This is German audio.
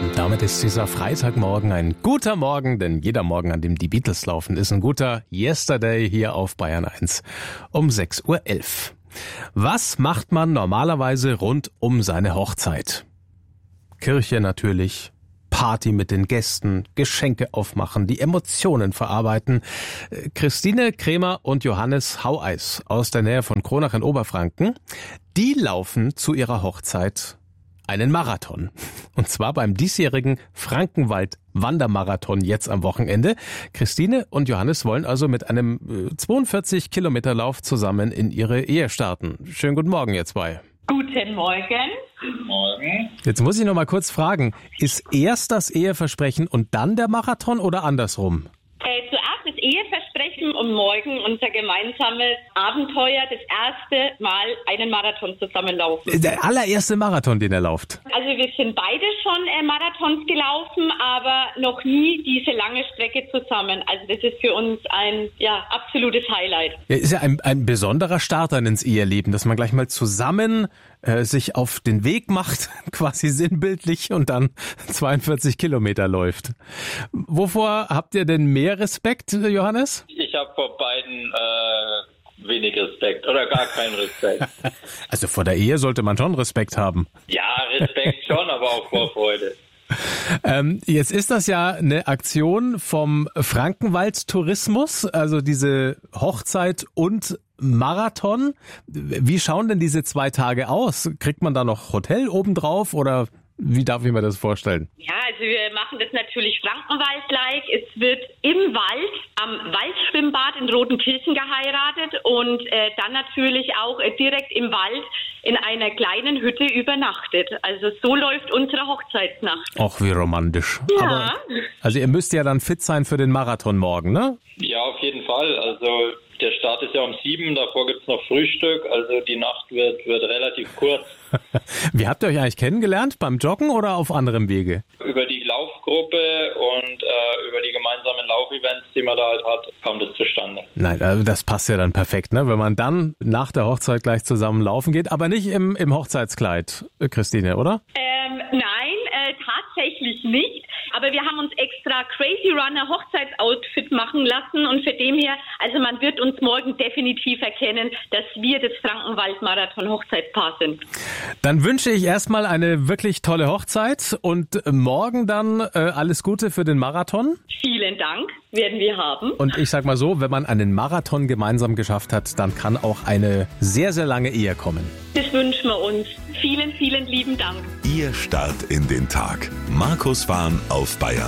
Damit ist dieser Freitagmorgen ein guter Morgen, denn jeder Morgen, an dem die Beatles laufen, ist ein guter Yesterday hier auf Bayern 1 um 6.11 Uhr. Was macht man normalerweise rund um seine Hochzeit? Kirche natürlich, Party mit den Gästen, Geschenke aufmachen, die Emotionen verarbeiten. Christine Kremer und Johannes Haueis aus der Nähe von Kronach in Oberfranken, die laufen zu ihrer Hochzeit einen Marathon. Und zwar beim diesjährigen Frankenwald-Wandermarathon jetzt am Wochenende. Christine und Johannes wollen also mit einem 42-Kilometer-Lauf zusammen in ihre Ehe starten. Schönen guten Morgen, ihr zwei. Guten Morgen. Guten Morgen. Jetzt muss ich noch mal kurz fragen, ist erst das Eheversprechen und dann der Marathon oder andersrum? Zuerst das Eheversprechen und morgen unser gemeinsames Abenteuer, das erste Mal einen Marathon zusammenlaufen. Der allererste Marathon, den er läuft. Also wir sind beide schon Marathons gelaufen, aber noch nie diese lange Strecke zusammen. Also das ist für uns ein absolutes Highlight. Ja, ist ja ein besonderer Start dann ins Eheleben, dass man gleich mal zusammen sich auf den Weg macht, quasi sinnbildlich, und dann 42 Kilometer läuft. Wovor habt ihr denn mehr Respekt, Johannes? Ich habe vor beiden wenig Respekt oder gar keinen Respekt. Also vor der Ehe sollte man schon Respekt haben. Ja, Respekt schon, aber auch Vorfreude. Jetzt ist das ja eine Aktion vom Frankenwald-Tourismus, also diese Hochzeit und Marathon. Wie schauen denn diese 2 Tage aus? Kriegt man da noch Hotel obendrauf oder wie darf ich mir das vorstellen? Ja, also wir machen das natürlich Frankenwald-like. Es wird im Wald, am Waldschwimmbad in Rodenkirchen geheiratet und dann natürlich auch direkt im Wald in einer kleinen Hütte übernachtet. Also so läuft unsere Hochzeitsnacht. Ach, wie romantisch. Ja. Aber, also ihr müsst ja dann fit sein für den Marathon morgen, ne? Ja, auf jeden Fall. Also der Start ist ja um 7, davor gibt's noch Frühstück, also die Nacht wird relativ kurz. Wie habt ihr euch eigentlich kennengelernt? Beim Joggen oder auf anderem Wege? Über die Laufgruppe und über die gemeinsamen Laufevents, die man da halt hat, kam das zustande. Nein, also das passt ja dann perfekt, ne? Wenn man dann nach der Hochzeit gleich zusammen laufen geht, aber nicht im Hochzeitskleid, Christine, oder? Nein, tatsächlich nicht. Aber wir haben uns extra Crazy Runner Hochzeitsoutfit machen lassen und für dem her, also man wird uns morgen definitiv erkennen, dass wir das Frankenwald-Marathon Hochzeitspaar sind. Dann wünsche ich erstmal eine wirklich tolle Hochzeit und morgen dann alles Gute für den Marathon. Vielen Dank, werden wir haben. Und ich sag mal so, wenn man einen Marathon gemeinsam geschafft hat, dann kann auch eine sehr, sehr lange Ehe kommen. Das wünschen wir uns. Vielen, vielen lieben Dank. Ihr Start in den Tag. Markus Warn auf Bayern